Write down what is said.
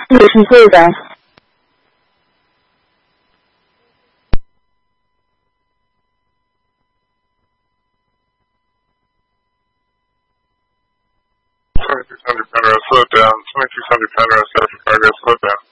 60岁的。 2600 Penrose, slow down. 2600 Penrose, after progress, slow down.